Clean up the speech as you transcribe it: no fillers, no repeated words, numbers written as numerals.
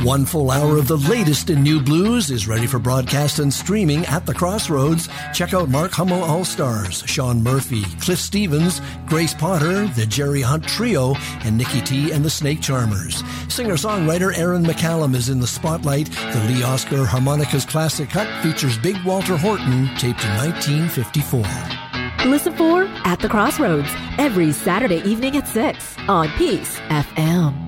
One full hour of the latest in new blues is ready for broadcast and streaming at the Crossroads. Check out Mark Hummel All-Stars, Sean Murphy, Cliff Stevens, Grace Potter, the Jerry Hunt Trio, and Nikki T and the Snake Charmers. Singer-songwriter Aaron McCallum is in the spotlight. The Lee Oscar Harmonicas Classic Cut features Big Walter Horton, taped in 1954. Listen for At the Crossroads every Saturday evening at 6 on Peace FM.